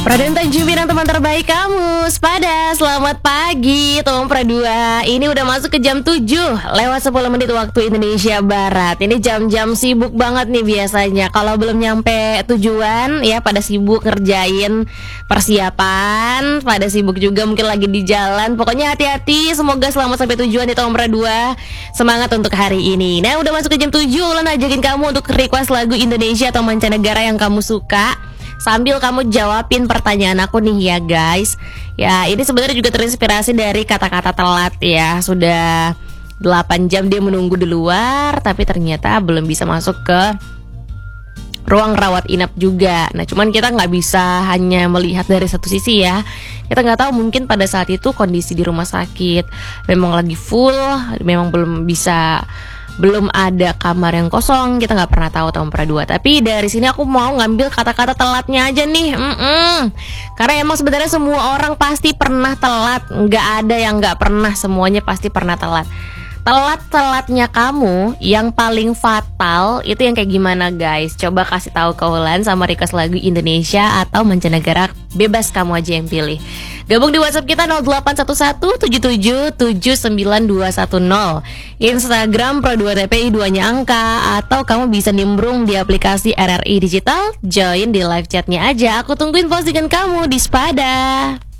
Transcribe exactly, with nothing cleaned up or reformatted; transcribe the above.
Raden Tanjung dan teman terbaik kamu, Spada, selamat pagi Tom Pradua. Ini udah masuk ke jam tujuh lewat sepuluh menit waktu Indonesia Barat. Ini jam-jam sibuk banget nih biasanya. Kalau belum nyampe tujuan ya pada sibuk ngerjain persiapan, pada sibuk juga mungkin lagi di jalan. Pokoknya hati-hati, semoga selamat sampai tujuan di Tom Pradua. Semangat untuk hari ini. Nah, udah masuk ke jam tujuh, Ulan ajakin kamu untuk request lagu Indonesia atau mancanegara yang kamu suka, sambil kamu jawabin pertanyaan aku nih ya guys. Ya, ini sebenarnya juga terinspirasi dari kata-kata telat ya. Sudah delapan jam dia menunggu di luar, tapi ternyata belum bisa masuk ke ruang rawat inap juga. Nah, cuman kita nggak bisa hanya melihat dari satu sisi ya. Kita nggak tahu, mungkin pada saat itu kondisi di rumah sakit memang lagi full, memang belum bisa, belum ada kamar yang kosong, kita nggak pernah tahu Tom Pradua. Tapi dari sini aku mau ngambil kata-kata telatnya aja nih. Mm-mm. Karena emang sebenarnya semua orang pasti pernah telat, nggak ada yang nggak pernah, semuanya pasti pernah telat. Telat-telatnya kamu yang paling fatal itu yang kayak gimana guys? Coba kasih tahu ke Ulan sama request lagu Indonesia atau mancanegara, bebas kamu aja yang pilih. Gabung di WhatsApp kita nol delapan satu satu tujuh tujuh tujuh sembilan dua satu nol. Instagram Pro dua T P I dua-nya angka, atau kamu bisa nimbrung di aplikasi R R I Digital. Join di live chatnya aja. Aku tungguin postingan kamu di Spada.